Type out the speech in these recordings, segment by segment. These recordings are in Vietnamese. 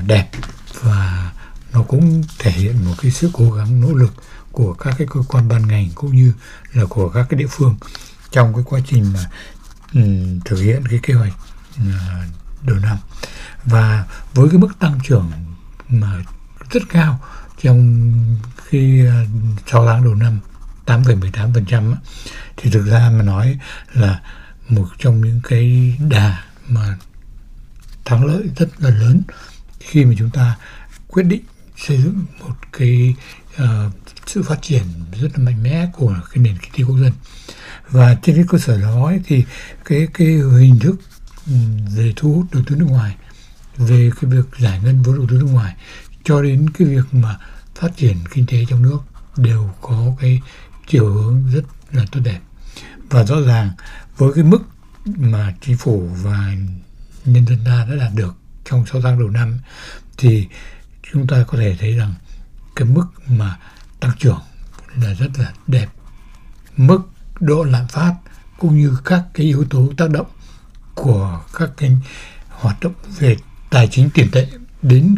đẹp, và nó cũng thể hiện một cái sự cố gắng nỗ lực của các cái cơ quan ban ngành cũng như là của các cái địa phương trong cái quá trình mà thực hiện cái kế hoạch đầu năm. Và với cái mức tăng trưởng mà rất cao trong khi 6 tháng đầu năm 8,18%, thì thực ra mà nói là một trong những cái đà mà thắng lợi rất là lớn khi mà chúng ta quyết định xây dựng một cái sự phát triển rất là mạnh mẽ của cái nền kinh tế quốc dân. Và trên cái cơ sở đó ấy, thì cái hình thức về thu hút đầu tư nước ngoài, về cái việc giải ngân vốn đầu tư nước ngoài, cho đến cái việc mà phát triển kinh tế trong nước đều có cái chiều hướng rất là tốt đẹp. Và rõ ràng với cái mức mà chính phủ và nhân dân ta đã đạt được trong 6 tháng đầu năm, thì chúng ta có thể thấy rằng cái mức mà tăng trưởng là rất là đẹp. Mức độ lạm phát cũng như các cái yếu tố tác động của các cái hoạt động về tài chính tiền tệ đến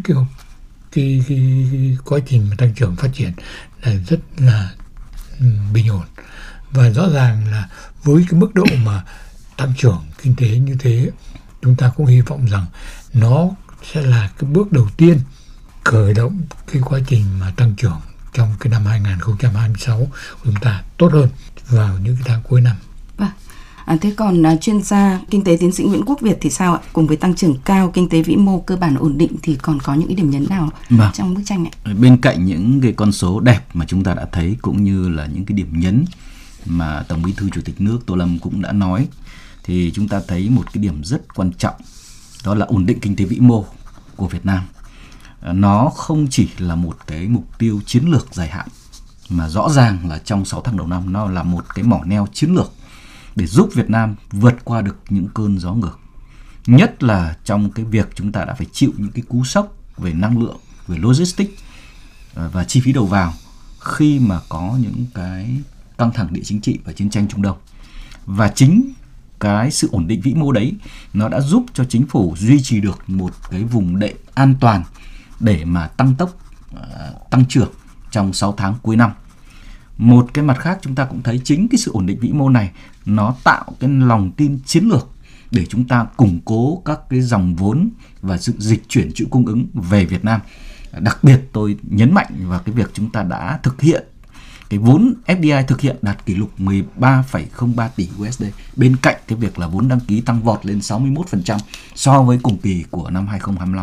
cái quá trình mà tăng trưởng phát triển là rất là bình ổn. Và rõ ràng là với cái mức độ mà tăng trưởng kinh tế như thế, chúng ta cũng hy vọng rằng nó sẽ là cái bước đầu tiên khởi động cái quá trình mà tăng trưởng trong cái năm 2026 của chúng ta tốt hơn vào những cái tháng cuối năm. Thế còn chuyên gia kinh tế tiến sĩ Nguyễn Quốc Việt thì sao ạ? Cùng với tăng trưởng cao, kinh tế vĩ mô cơ bản ổn định thì còn có những cái điểm nhấn nào trong bức tranh này? Bên cạnh những cái con số đẹp mà chúng ta đã thấy, cũng như là những cái điểm nhấn mà Tổng Bí thư Chủ tịch nước Tô Lâm cũng đã nói, thì chúng ta thấy một cái điểm rất quan trọng, đó là ổn định kinh tế vĩ mô của Việt Nam. Nó không chỉ là một cái mục tiêu chiến lược dài hạn, mà rõ ràng là trong 6 tháng đầu năm nó là một cái mỏ neo chiến lược để giúp Việt Nam vượt qua được những cơn gió ngược. Nhất là trong cái việc chúng ta đã phải chịu những cái cú sốc về năng lượng, về logistics và chi phí đầu vào khi mà có những cái căng thẳng địa chính trị và chiến tranh Trung Đông. Và chính cái sự ổn định vĩ mô đấy nó đã giúp cho chính phủ duy trì được một cái vùng đệm an toàn để mà tăng tốc tăng trưởng trong 6 tháng cuối năm. Một cái mặt khác, chúng ta cũng thấy chính cái sự ổn định vĩ mô này nó tạo cái lòng tin chiến lược để chúng ta củng cố các cái dòng vốn và sự dịch chuyển chuỗi cung ứng về Việt Nam. Đặc biệt tôi nhấn mạnh vào cái việc chúng ta đã thực hiện cái vốn FDI thực hiện đạt kỷ lục 13,03 tỷ USD, bên cạnh cái việc là vốn đăng ký tăng vọt lên 61% so với cùng kỳ của năm 2025.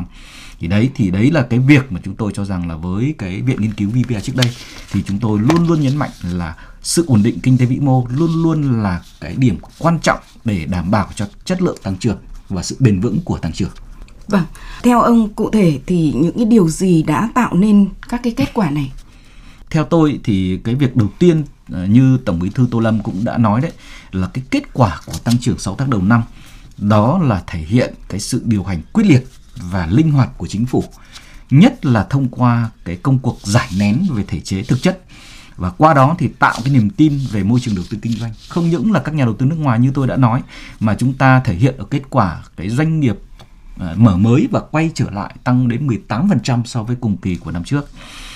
Thì đấy là cái việc mà chúng tôi cho rằng là với cái Viện Nghiên cứu VPI trước đây thì chúng tôi luôn luôn nhấn mạnh là sự ổn định kinh tế vĩ mô luôn luôn là cái điểm quan trọng để đảm bảo cho chất lượng tăng trưởng và sự bền vững của tăng trưởng. Vâng, theo ông cụ thể thì những cái điều gì đã tạo nên các cái kết quả này? Theo tôi thì cái việc đầu tiên như Tổng Bí thư Tô Lâm cũng đã nói đấy, là cái kết quả của tăng trưởng 6 tháng đầu năm đó là thể hiện cái sự điều hành quyết liệt và linh hoạt của chính phủ, nhất là thông qua cái công cuộc giải nén về thể chế thực chất, và qua đó thì tạo cái niềm tin về môi trường đầu tư kinh doanh. Không những là các nhà đầu tư nước ngoài như tôi đã nói, mà chúng ta thể hiện ở kết quả cái doanh nghiệp mở mới và quay trở lại tăng đến 18% so với cùng kỳ của năm trước.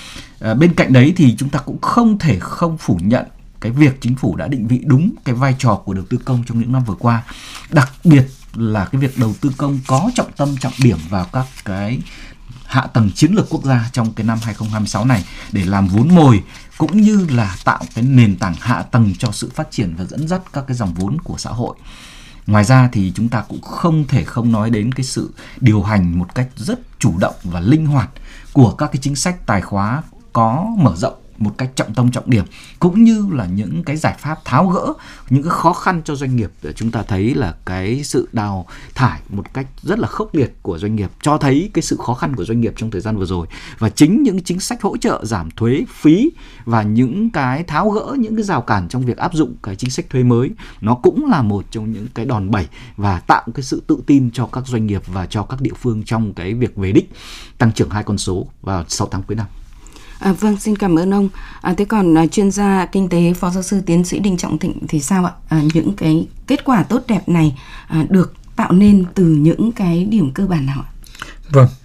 Bên cạnh đấy thì chúng ta cũng không thể không phủ nhận cái việc chính phủ đã định vị đúng cái vai trò của đầu tư công trong những năm vừa qua, đặc biệt là cái việc đầu tư công có trọng tâm trọng điểm vào các cái hạ tầng chiến lược quốc gia trong cái năm 2026 này để làm vốn mồi cũng như là tạo cái nền tảng hạ tầng cho sự phát triển và dẫn dắt các cái dòng vốn của xã hội. Ngoài ra thì chúng ta cũng không thể không nói đến cái sự điều hành một cách rất chủ động và linh hoạt của các cái chính sách tài khóa có mở rộng một cách trọng tâm trọng điểm, cũng như là những cái giải pháp tháo gỡ những cái khó khăn cho doanh nghiệp. Chúng ta thấy là cái sự đào thải một cách rất là khốc liệt của doanh nghiệp cho thấy cái sự khó khăn của doanh nghiệp trong thời gian vừa rồi, và chính những chính sách hỗ trợ giảm thuế phí và những cái tháo gỡ những cái rào cản trong việc áp dụng cái chính sách thuế mới, nó cũng là một trong những cái đòn bẩy và tạo cái sự tự tin cho các doanh nghiệp và cho các địa phương trong cái việc về đích tăng trưởng 2 con số vào 6 tháng cuối năm. Vâng, xin cảm ơn ông. Thế còn chuyên gia kinh tế Phó Giáo sư Tiến sĩ Đinh Trọng Thịnh thì sao ạ? Những cái kết quả tốt đẹp này được tạo nên từ những cái điểm cơ bản nào ạ? Vâng,